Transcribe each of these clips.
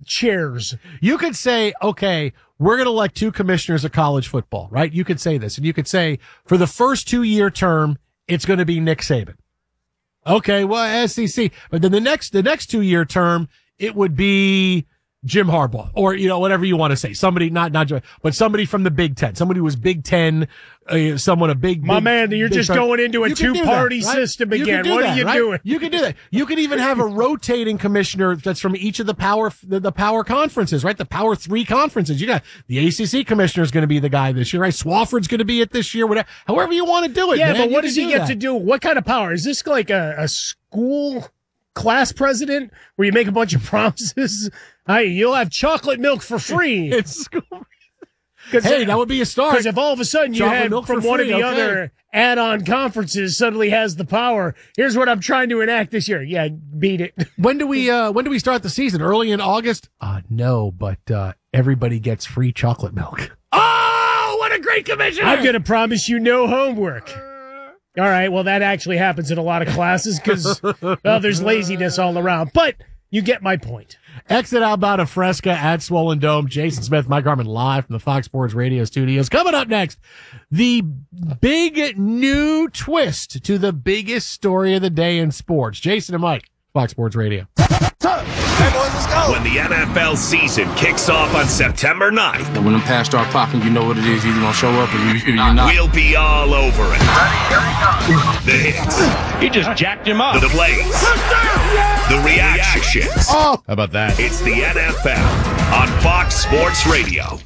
chairs. You could say, okay, we're going to elect 2 commissioners of college football, right? You could say this, and you could say for the first 2-year term, it's going to be Nick Saban. Okay, well, SEC, but then the next 2-year term, it would be Jim Harbaugh, or, whatever you want to say. Somebody, not, but somebody from the Big Ten. Somebody who was Big Ten, someone man, you're just going into a 2-party system again. What are you doing? You can do that. You can even have a rotating commissioner that's from each of the power conferences, right? The Power 3 conferences. You got the ACC commissioner is going to be the guy this year, right? Swafford's going to be it this year, whatever. However you want to do it. Yeah, man, but what does he get to do? What kind of power? Is this like a school class president where you make a bunch of promises? Hey, you'll have chocolate milk for free. It's school. Hey, that would be a start. Because if all of a sudden you had from one of the other add-on conferences suddenly has the power, here's what I'm trying to enact this year. Yeah, beat it. When do we start the season? Early in August? No, but everybody gets free chocolate milk. Oh, what a great commissioner! I'm going to promise you no homework. All right, well, that actually happens in a lot of classes because, there's laziness all around. But you get my point. Exit Alberta Fresca at Swollen Dome. Jason Smith, Mike Harmon, live from the Fox Sports Radio studios. Coming up next, the big new twist to the biggest story of the day in sports. Jason and Mike, Fox Sports Radio. Hey, boys, let's go. When the NFL season kicks off on September 9th. And when the pads start popping, you know what it is. You're going to show up or you're not. We'll be all over it. The hits. He just jacked him up. The plays. The reactions. Oh, how about that? It's the NFL on Fox Sports Radio.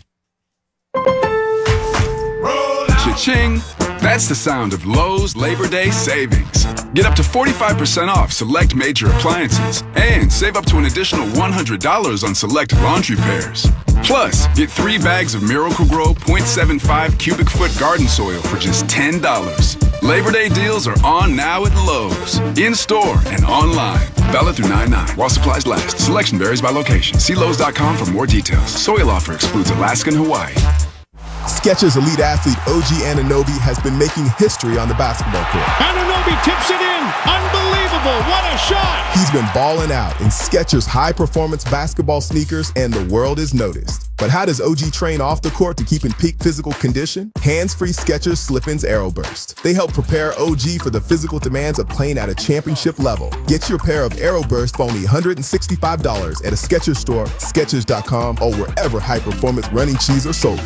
Cha-ching. That's the sound of Lowe's Labor Day savings. Get up to 45% off select major appliances and save up to an additional $100 on select laundry pairs. Plus, get 3 bags of Miracle-Gro 0.75 cubic foot garden soil for just $10. Labor Day deals are on now at Lowe's, in-store and online. Valid through 9/9 while supplies last. Selection varies by location. See Lowe's.com for more details. Soil offer excludes Alaska and Hawaii. Skechers elite athlete OG Anunoby has been making history on the basketball court. Anunoby tips it in. Unbelievable. What a shot. He's been balling out in Skechers high-performance basketball sneakers, and the world is noticed. But how does OG train off the court to keep in peak physical condition? Hands-free Skechers Slip-ins Aeroburst. They help prepare OG for the physical demands of playing at a championship level. Get your pair of Aeroburst for only $165 at a Skechers store, Skechers.com, or wherever high-performance running shoes are sold.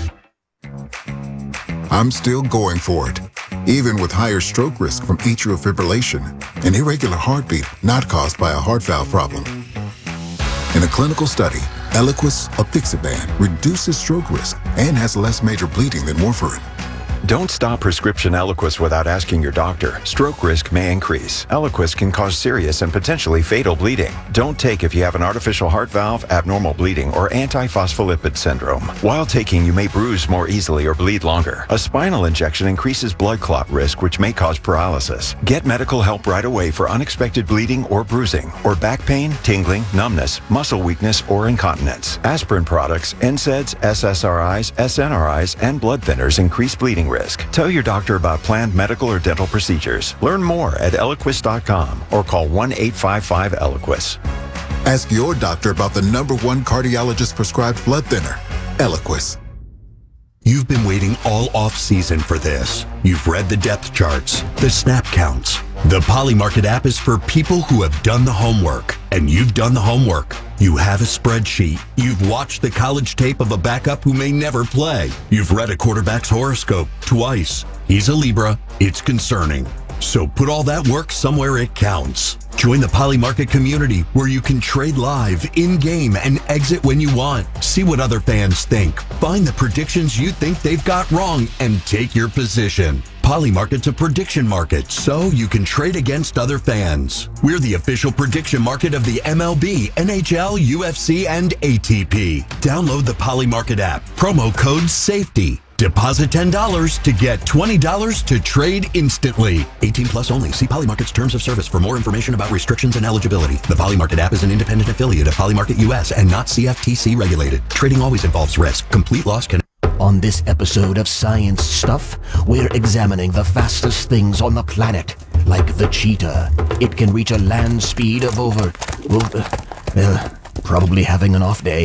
I'm still going for it, even with higher stroke risk from atrial fibrillation, an irregular heartbeat not caused by a heart valve problem. In a clinical study, Eliquis apixaban reduces stroke risk and has less major bleeding than warfarin. Don't stop prescription Eliquis without asking your doctor. Stroke risk may increase. Eliquis can cause serious and potentially fatal bleeding. Don't take if you have an artificial heart valve, abnormal bleeding, or antiphospholipid syndrome. While taking, you may bruise more easily or bleed longer. A spinal injection increases blood clot risk, which may cause paralysis. Get medical help right away for unexpected bleeding or bruising, or back pain, tingling, numbness, muscle weakness, or incontinence. Aspirin products, NSAIDs, SSRIs, SNRIs, and blood thinners increase bleeding risk. Tell your doctor about planned medical or dental procedures. Learn more at Eliquis.com or call 1-855-ELIQUIS. Ask your doctor about the #1 cardiologist-prescribed blood thinner, Eliquis. You've been waiting all off-season for this. You've read the depth charts, the snap counts. The Polymarket app is for people who have done the homework. And you've done the homework. You have a spreadsheet. You've watched the college tape of a backup who may never play. You've read a quarterback's horoscope twice. He's a Libra. It's concerning. So put all that work somewhere it counts. Join the Polymarket community where you can trade live, in-game, and exit when you want. See what other fans think. Find the predictions you think they've got wrong and take your position. Polymarket's a prediction market, so you can trade against other fans. We're the official prediction market of the MLB, NHL, UFC, and ATP. Download the Polymarket app. Promo code SAFETY. Deposit $10 to get $20 to trade instantly. 18 plus only. See Polymarket's terms of service for more information about restrictions and eligibility. The Polymarket app is an independent affiliate of Polymarket US and not CFTC regulated. Trading always involves risk. Complete loss can... On this episode of Science Stuff, we're examining the fastest things on the planet, like the cheetah. It can reach a land speed of over... probably having an off day.